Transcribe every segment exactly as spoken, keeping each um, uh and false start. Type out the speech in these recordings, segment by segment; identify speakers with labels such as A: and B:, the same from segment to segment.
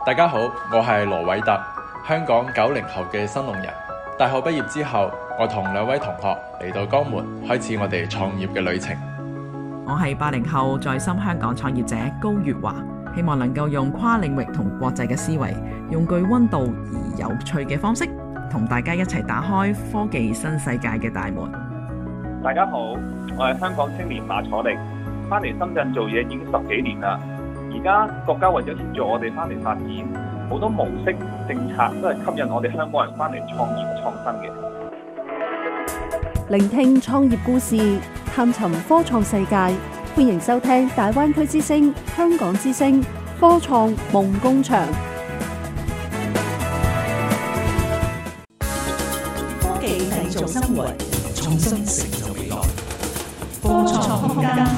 A: 大家好，我係羅偉特，香港九零後嘅新農人。大學畢業之後，我同兩位同學嚟到江門，開始我哋創業嘅旅程。
B: 我係八零後在深香港創業者高月華，希望能夠用跨領域同國際嘅思維，用具溫度而有趣嘅方式，同大家一齊打開科技新世界嘅大門。
C: 大家好，我係香港青年馬楚力，翻嚟深圳做嘢已經十幾年啦。而家國家為咗協助我哋翻嚟發展，好多模式政策都係吸引我哋香港人翻嚟創業創新嘅。
D: 聆聽創業故事，探尋科創世界，歡迎收聽大灣區之聲、香港之聲科創夢工場。
E: 科技製造生活，創新成就未來。科創空間。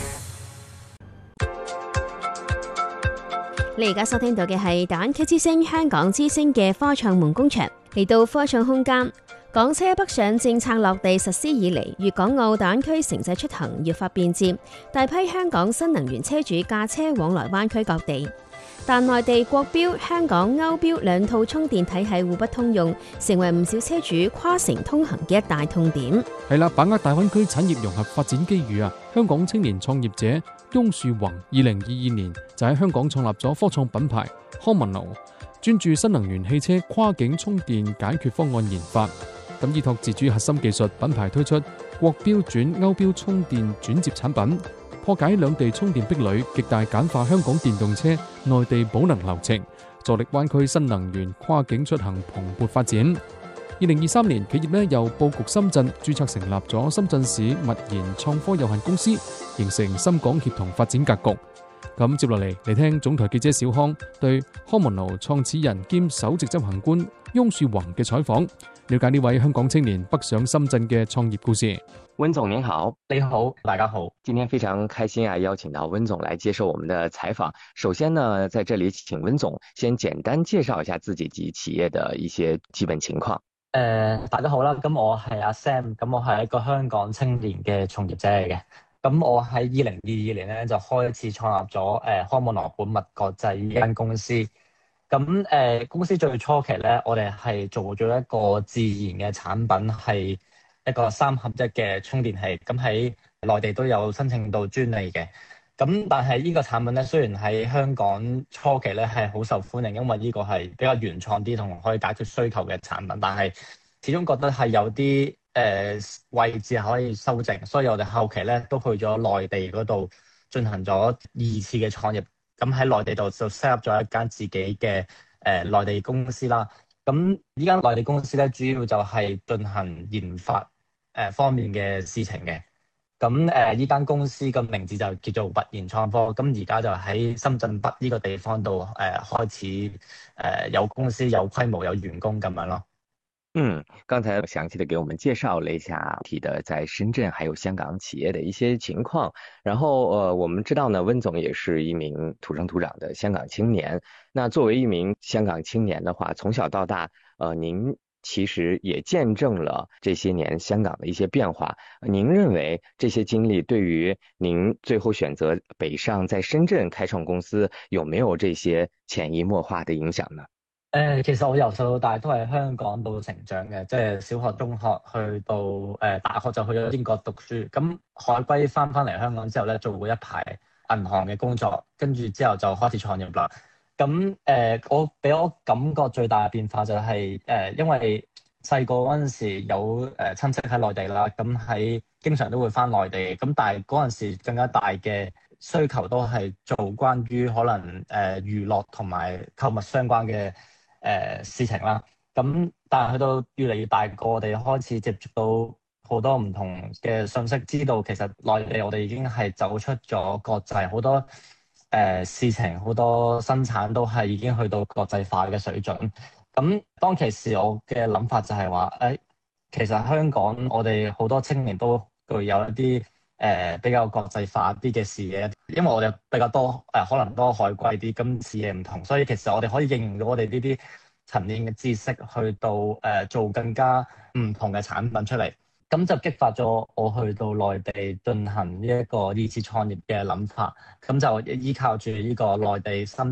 F: 你而家收聽到嘅係大灣區之聲、香港之聲嘅科創夢工場。嚟到科創空間，港車北上政策落地實施以嚟，粵港澳大灣區城際出行越發便捷，大批香港新能源車主駕車往來灣區各地。但內地國標、香港歐標兩套充電體系互不通用，成為唔少車主跨城通行嘅一大痛點。
G: 係啦，把握大灣區產業融合發展機遇啊！香港青年創業者翁樹宏，二零二二年就喺香港創立咗科創品牌 Homono， 專注新能源汽車跨境充電解決方案研發。咁依託自主核心技術，品牌推出國標轉歐標充電轉接產品，破解兩地充電壁壘，極大簡化香港電動車內地補能流程，助力灣區新能源跨境出行蓬勃發展。二零二三年，企業呢又佈局深圳，註冊成立咗深圳市物研創科有限公司，形成深港協同發展格局。咁接落嚟嚟聽總台記者小康對 Homono 創始人兼首席執行官翁樹宏嘅採訪，了解呢位香港青年北上深圳嘅創業故事。
H: 温總您好。
I: 你好，大家好。
H: 今天非常開心啊，邀請到温總來接受我們的採訪。首先呢，在這裡請温總先簡單介紹一下自己及企業的一些基本情況。
I: 誒、呃，大家好啦，咁我係阿 Sam，咁我係一個香港青年嘅從業者嚟嘅。咁我喺二零二二年咧就開始創立咗誒 Homono 本物國際呢間公司。咁誒、呃、公司最初期咧，我哋係做咗一個自燃嘅產品，係一個三合一嘅充電器。咁喺內地都有申請到專利嘅。咁但係呢個產品咧，雖然喺香港初期咧係好受歡迎，因為呢個係比較原創啲同可以解決需求嘅產品，但係始終覺得係有啲誒、呃、位置可以修正，所以我哋後期咧都去咗內地嗰度進行咗二次嘅創業。咁喺內地度就 set up 咗一間自己嘅誒內地公司啦。咁呢間內地公司咧，主要就係進行研發誒方面嘅事情嘅。咁誒呢間公司嘅名字就叫做物研創科，咁而家就喺深圳北呢個地方度誒、呃、開始誒、呃、有公司有規模有員工咁樣咯。
H: 嗯，剛才詳細的給我們介紹了一下體的在深圳還有香港企業的一些情況。然後呃我們知道呢，温總也是一名土生土長的香港青年。那作為一名香港青年的話，從小到大，呃您其實也見證了這些年香港的一些變化。您認為這些經歷對於您最後選擇北上在深圳開創公司，有沒有這些潛移默化的影響呢？
I: 誒、呃，其實我由細到大都係香港度成長嘅，即係小學、中學去到誒、呃、大學就去咗英國讀書。咁海歸翻翻嚟香港之後咧，做過一排銀行嘅工作，跟住之後就開始創業啦。咁誒、呃，我俾我感覺最大嘅變化就係、是、誒、呃，因為細個嗰陣時有誒親戚喺內地啦，咁喺經常都會翻內地。咁但係嗰陣時更加大嘅需求都係做關於可能誒、呃、娛樂同埋購物相關嘅誒、呃、事情啦。咁但係去到越嚟越大個，我哋開始接觸到好多唔同嘅信息，知道其實內地我哋已經係走出咗國際，好多誒、呃、事情，好多生產都係已經去到國際化嘅水準。咁當其時我嘅諗法就係話，誒、哎，其實香港我哋好多青年都具有一啲誒、呃、比較國際化啲嘅視野，因為我哋比較多誒、呃、可能多海歸啲，咁視野唔同，所以其實我哋可以應用到我哋呢啲層面嘅知識去到誒、呃、做更加唔同嘅產品出嚟，咁就激發咗我去到內地進行呢一個二次創業嘅諗法，咁就依靠住呢個內地深圳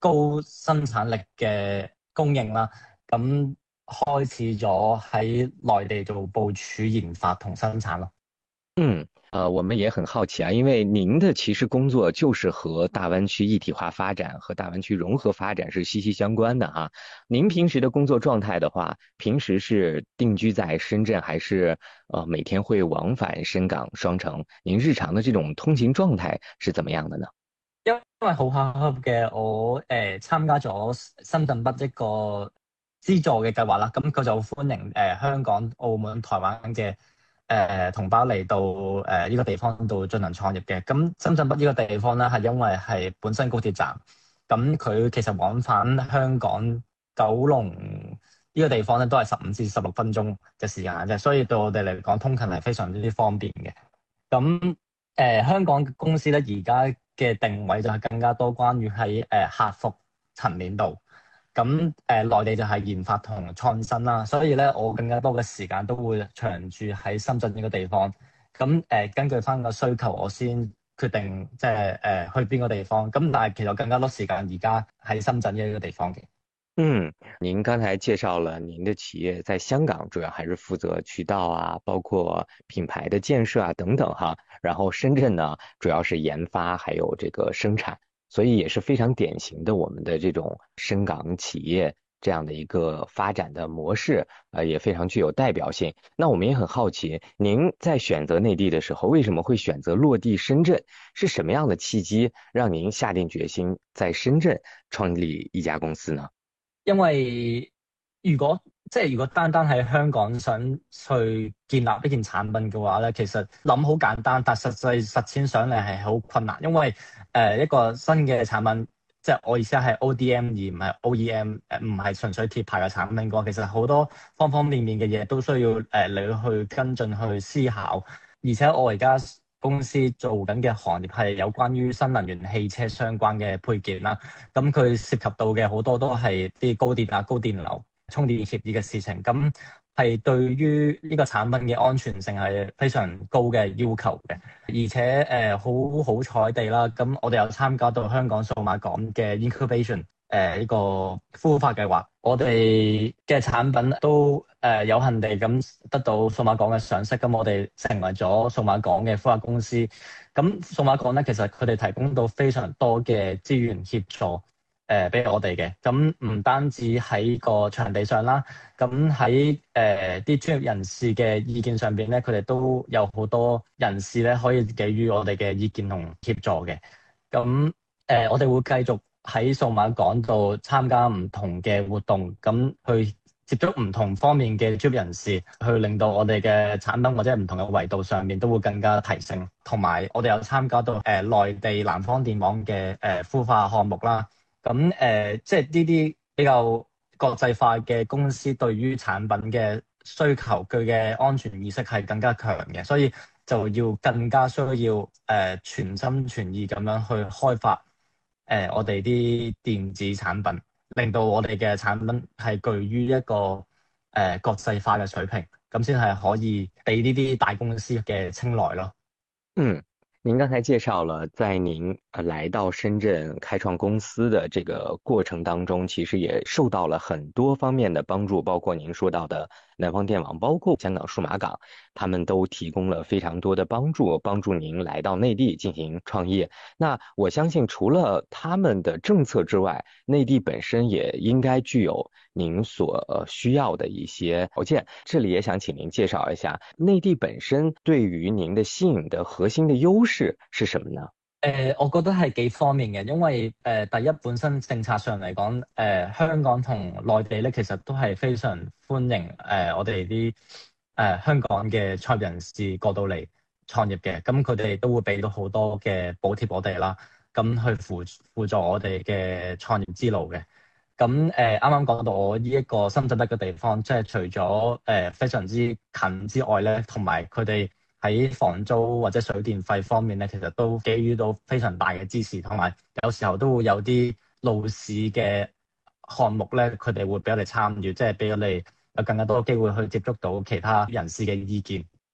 I: 高生產力嘅供應啦，咁開始咗喺內地做部署研發同生產咯。
H: 嗯，呃，我们也很好奇啊，因为您的其实工作就是和大湾区一体化发展和大湾区融合发展是息息相关的哈。您平时的工作状态的话，平時是定居在深圳，還是呃每天會往返深港雙城？您日常的這種通勤狀態是怎麼樣的呢？
I: 因為好巧合嘅，我誒、呃、參加咗深圳北一個資助嘅計劃啦，咁佢就歡迎誒、呃、香港、澳門、台灣嘅誒、呃、同胞嚟到誒呢、呃這個地方度進行創業嘅。咁深圳北呢個地方咧，係因為係本身高鐵站，咁佢其實往返香港九龍呢個地方咧，都係十五至十六分鐘嘅時間啫，所以對我哋嚟講，通勤係非常之方便嘅。咁誒、呃、香港嘅公司咧，而家嘅定位就係更加多關於喺誒客服層面度。咁誒、呃、內地就係研發同創新啦，所以咧我更加多嘅時間都會長住喺深圳呢個地方。咁誒、呃、根據翻個需求，我先決定即係誒去邊個地方。咁但係其實更加多時間而家喺深圳呢個地方嘅。
H: 嗯，您剛才介紹了您的企業在香港主要還是負責渠道啊，包括品牌的建設啊等等哈。然後深圳呢，主要是研發還有這個生產，所以也是非常典型的我們的這種深港企業這樣的一個發展的模式，呃，也非常具有代表性。那我們也很好奇，您在選擇內地的時候，為什麼會選擇落地深圳？是什麼樣的契機讓您下定決心在深圳創立一家公司呢？
I: 因為如果即係如果單單喺香港想去建立一件產品嘅話咧，其實諗好簡單，但實際實踐上嚟係好困難。因為誒、呃、一個新嘅產品，即係我意思係 O D M 而唔係 O E M，誒唔係純粹貼牌嘅產品嘅話，其實好多方方面面嘅嘢都需要誒、呃、你去跟進去思考。而且我而家公司做緊嘅行業係有關於新能源汽車相關嘅配件啦，咁佢涉及到嘅好多都係啲高電啊、高電流、充電協議嘅事情，咁係對於呢個產品嘅安全性係非常高嘅要求嘅，而且誒好好彩地啦，咁我哋有參加到香港數碼港嘅 Incubation 誒呢個孵化計劃，我哋嘅產品都誒有幸地咁得到數碼港嘅賞識，咁我哋成為咗數碼港嘅孵化公司。咁數碼港咧，其實佢哋提供到非常多嘅資源協助誒俾我哋嘅。咁唔單止喺個場地上啦，咁喺誒啲專業人士嘅意見上邊咧，佢哋都有好多人士咧可以給予我哋嘅意見同協助嘅。咁誒、呃，我哋會繼續喺數碼港度參加唔同嘅活動，咁去接觸唔同方面嘅專業人士，去令到我哋嘅產品或者唔同嘅維度上面都會更加提升。同埋我哋有參加到誒、呃、內地南方電網嘅誒孵化項目啦。咁誒、呃，即係呢啲比較國際化嘅公司，對於產品嘅需求，佢嘅安全意識係更加強嘅，所以就要更加需要誒、呃、全心全意咁樣去開發誒、呃、我哋啲電子產品。令到我哋嘅產品係具於一個誒、呃、國際化嘅水平，咁先係可以俾呢啲大公司嘅青睞咯。
H: 嗯，您剛才介紹了，在您呃來到深圳開創公司的這個過程當中，其實也受到了很多方面的幫助，包括您說到的南方電網，包括香港數碼港，他們都提供了非常多的幫助，幫助您來到內地進行創業。那我相信除了他們的政策之外，內地本身也應該具有您所需要的一些條件。這裡也想請您介紹一下，內地本身對於您的吸引的核心的優勢是什麼呢？
I: 誒、呃，我覺得係幾方面嘅，因為誒、呃、第一本身政策上嚟講，誒、呃、香港同內地咧其實都係非常歡迎誒、呃、我哋啲誒香港嘅創業人士過到嚟創業嘅，咁佢哋都會俾到好多嘅補貼我哋啦，咁去輔輔助我哋嘅創業之路嘅。咁誒啱啱講到我呢一個深圳北嘅地方，即係除咗誒、呃、非常之近之外咧，同埋佢哋喺房租或者水電費方面咧，其實都給予到非常大嘅支持，同埋有，有時候都會有啲路試嘅項目咧，佢哋會俾我哋參與，即係俾我哋有更加多機會去接觸到其他人士嘅意見。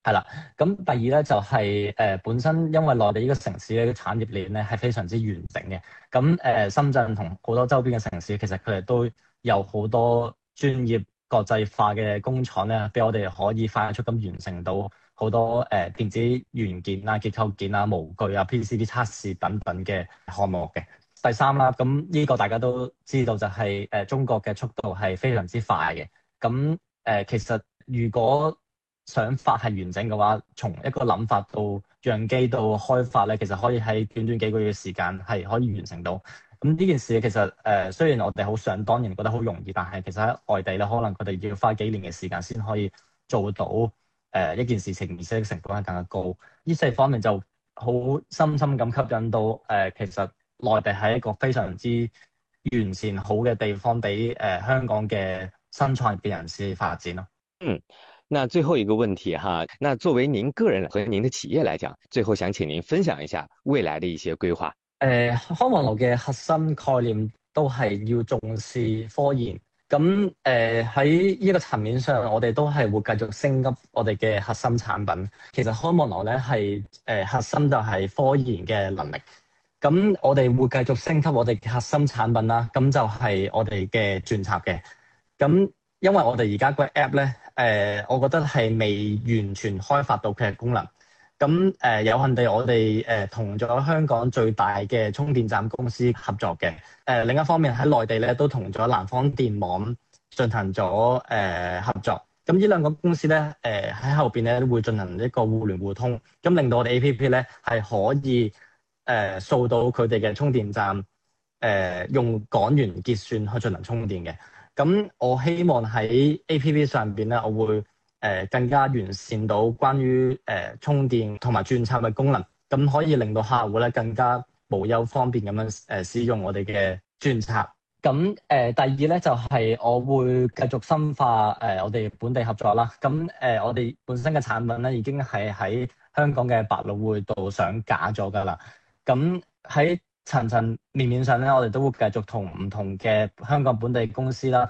I: 係啦，咁第二咧就係、是、誒、呃、本身因為內地呢個城市嘅產業鏈咧係非常之完整嘅，咁誒、呃、深圳同好多周邊嘅城市其實佢哋都有好多專業國際化嘅工廠咧，俾我哋可以快速咁完成到好多誒、呃、電子元件啊、結構件啊、模具啊、P C B 測試等等嘅項目嘅。第三啦，咁呢個大家都知道就係、是、誒、呃、中國嘅速度係非常之快嘅，咁誒、呃、其實如果想法係完整嘅話，從一個諗法到樣機到開發咧，其實可以喺短短幾個月嘅時間係可以完成到。咁呢件事其實誒、呃，雖然我哋好想當然覺得好容易，但係其實喺外地咧，可能佢哋要花幾年嘅時間先可以做到誒、呃、一件事情，而且成本係更加高。呢四方面就好深深咁吸引到誒、呃，其實內地係一個非常之完善好嘅地方，俾誒、呃、香港嘅新創業嘅人士發展咯。
H: 嗯。那最後一個問題哈，那作為您個人和您的企業來講，最後想請您分享一下未來的一些規劃。
I: 誒，康王樓嘅核心概念都係要重視科研，咁誒喺呢個層面上，我哋都係會繼續升級我哋嘅核心產品。其實康王樓咧係誒核心就係科研嘅能力，咁我哋會繼續升級我哋嘅核心產品啦，咁就係我哋嘅轉插嘅，咁。因為我哋而家個 app 咧，誒、呃，我覺得係未完全開發到佢嘅功能。咁誒、呃，有幸地，我哋誒同咗香港最大嘅充電站公司合作嘅。誒、呃，另一方面喺內地咧，都同咗南方電網進行咗誒、呃、合作。咁呢兩個公司咧，誒、呃、喺後邊咧會進行一個互聯互通，咁令到我哋 A P P 咧係可以誒掃、呃、到佢哋嘅充電站，誒、呃、用港元結算去進行充電嘅。咁我希望喺 A P P 上邊咧，我會誒、呃、更加完善到關於誒、呃、充電同埋轉插嘅功能，咁可以令到客戶咧更加無憂方便咁樣誒使用我哋嘅轉插。咁誒、呃、第二咧就係、是、我會繼續深化誒、呃、我哋本地合作啦。咁誒、呃、我哋本身嘅產品咧已經係喺香港嘅百老匯度上架咗㗎啦。咁喺層層面面上咧，我哋都會繼續同唔同嘅香港本地公司啦。